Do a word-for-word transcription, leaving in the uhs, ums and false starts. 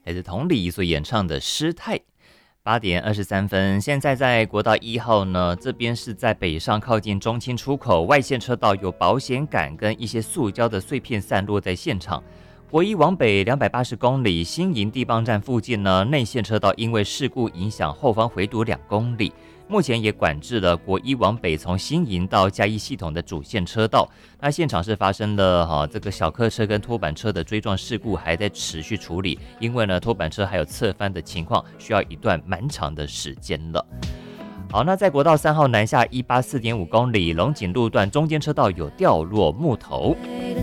来自同理所演唱的《失态》。八点二十三分，现在在国道一号呢，这边是在北上靠近中清出口外线车道，有保险杆跟一些塑胶的碎片散落在现场。国一往北两百八十公里，新营地磅站附近呢，内线车道因为事故影响后方回堵两公里。目前也管制了国一往北从新营到嘉义系统的主线车道。那现场是发生了哈、啊、这个小客车跟拖板车的追撞事故，还在持续处理。因为呢拖板车还有侧翻的情况，需要一段蛮长的时间了。好，那在国道三号南下一百八十四点五公里龙井路段中间车道有掉落木头。